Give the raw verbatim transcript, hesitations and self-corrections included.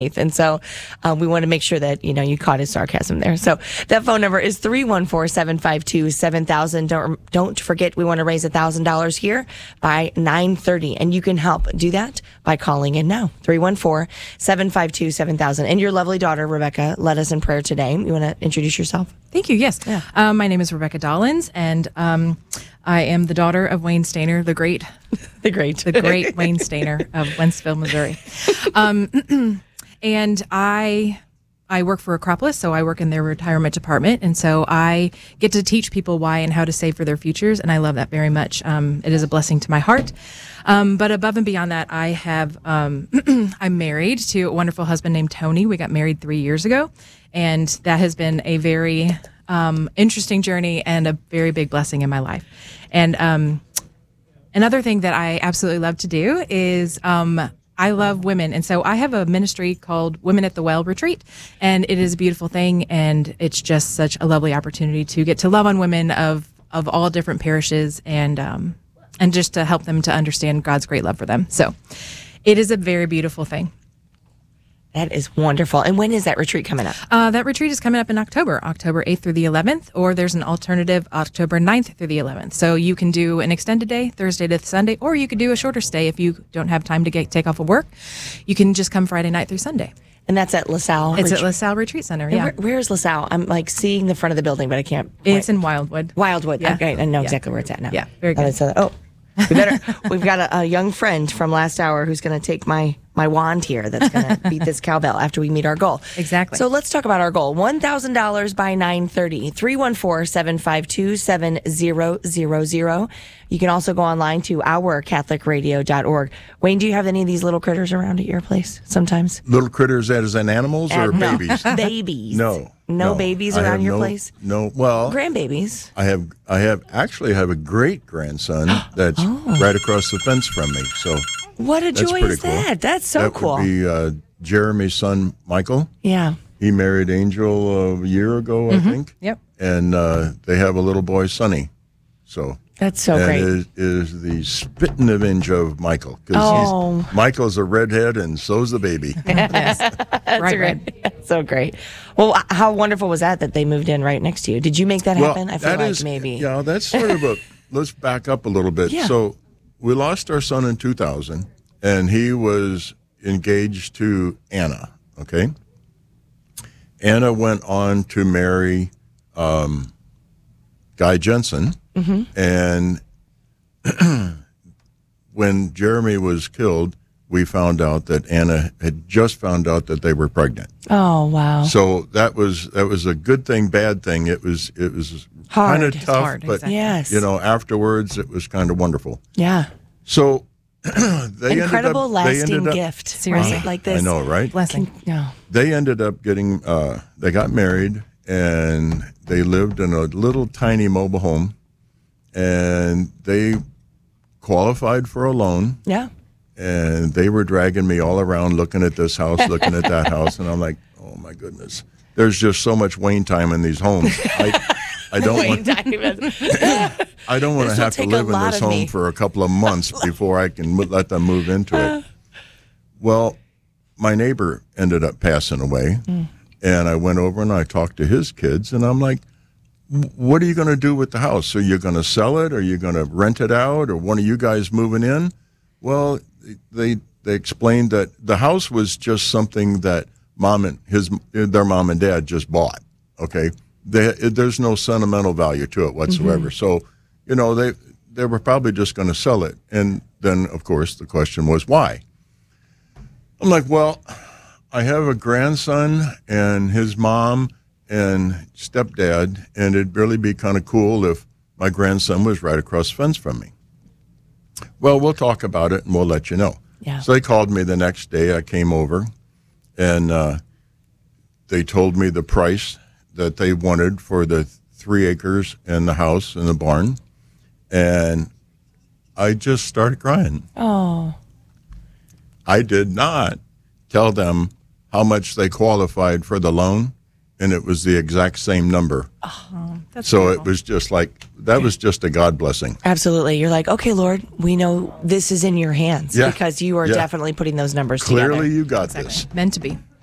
And so um, we want to make sure that, you know, you caught his sarcasm there. So that phone number is three one four, seven five two, seven thousand. Don't, don't forget, we want to raise one thousand dollars here by nine thirty. And you can help do that by calling in now. three one four, seven five two, seven thousand. And your lovely daughter, Rebecca, led us in prayer today. You want to introduce yourself? Thank you. Yes. Yeah. Um, my name is Rebecca Dollins, and um, I am the daughter of Wayne Stainer, the great, The great. the great Wayne Stainer of Wentzville, Missouri. Um, and I I work for Acropolis, so I work in their retirement department, and so I get to teach people why and how to save for their futures, and I love that very much. Um, it is a blessing to my heart. Um, but above and beyond that, I have um, I'm married to a wonderful husband named Tony. We got married three years ago, and that has been a very um, interesting journey and a very big blessing in my life. And um, another thing that I absolutely love to do is um, I love women. And so I have a ministry called Women at the Well Retreat, and it is a beautiful thing. And it's just such a lovely opportunity to get to love on women of, of all different parishes and, um, and just to help them to understand God's great love for them. So it is a very beautiful thing. That is wonderful. And when is that retreat coming up? Uh, that retreat is coming up in October, October eighth through the eleventh, or there's an alternative October ninth through the eleventh. So you can do an extended day, Thursday to Sunday, or you could do a shorter stay if you don't have time to get take off of work. You can just come Friday night through Sunday. And that's at LaSalle. It's Retreat. at LaSalle Retreat Center, And yeah. Where, where is LaSalle? I'm like seeing the front of the building, but I can't. It's in Wildwood. Wildwood. Yeah. Okay, I know Yeah. exactly where it's at now. Yeah, very good. And so, oh, we better. We've got a, a young friend from last hour who's going to take my my wand here. That's going to beat this cowbell after we meet our goal. Exactly. So let's talk about our goal: one thousand dollars by nine thirty. Three one four seven five two seven zero zero zero. You can also go online to our catholic radio dot org. Wayne, do you have any of these little critters around at your place? Sometimes Little critters as in animals or Uh, no. babies? Babies. No. No babies I around have your no- place? No. Well, Grandbabies. I have. I have actually have a great grandson that's Oh. right across the fence from me. So What a that's joy pretty is cool. that? That's so that cool. would be uh, Jeremy's son, Michael. Yeah. He married Angel a year ago, I think. Yep. And uh, they have a little boy, Sonny. So That's so and great. Is, is the spitting image of Michael because Oh. Michael's a redhead and so's the baby. Yes. That's right, great. right. That's so great. Well, h- how wonderful was that that they moved in right next to you? Did you make that happen? I feel that like is- maybe. Yeah, that's sort of a. Let's back up a little bit. Yeah. So we lost our son in two thousand, and he was engaged to Anna. Okay. Anna went on to marry um, Guy Jensen, Mm-hmm. and when Jeremy was killed, we found out that Anna had just found out that they were pregnant. Oh, wow. So that was that was a good thing, bad thing. It was it was Hard. kind of It's tough, hard, but exactly. Yes. you know, afterwards it was kind of wonderful. Yeah. So they Incredible ended up, they lasting ended up, gift. Seriously. Right? Like this. I know, right? Blessing. No. They ended up getting. Uh, they got married, and they lived in a little tiny mobile home, and they qualified for a loan. Yeah. And they were dragging me all around looking at this house, looking at that house. And I'm like, oh, my goodness. There's just so much Wayne time in these homes. I, I don't Wayne want, Diamond. I don't want to This will have to take a live in lot this of home me. for a couple of months before I can m- let them move into it. Well, my neighbor ended up passing away. Mm. And I went over and I talked to his kids. And I'm like, what are you going to do with the house? Are you going to sell it? Are you going to rent it out? Or one of you guys moving in? Well, they they explained that the house was just something that mom and his their mom and dad just bought. Okay, they, there's no sentimental value to it whatsoever. Mm-hmm. So, you know, they they were probably just going to sell it. And then, of course, the question was why. I'm like, well, I have a grandson and his mom and stepdad, and it'd really be kind of cool if my grandson was right across the fence from me. Well, we'll talk about it, and we'll let you know. Yeah. So they called me the next day. I came over, and uh, they told me the price that they wanted for the three acres and the house and the barn, and I just started crying. Oh. I did not tell them how much they qualified for the loan and it was the exact same number. Oh, that's so beautiful. it was just like, that was just a God blessing. Absolutely. You're like, okay, Lord, we know this is in your hands Yeah. because you are Yeah. definitely putting those numbers Clearly together. you got Exactly. this. Meant to be.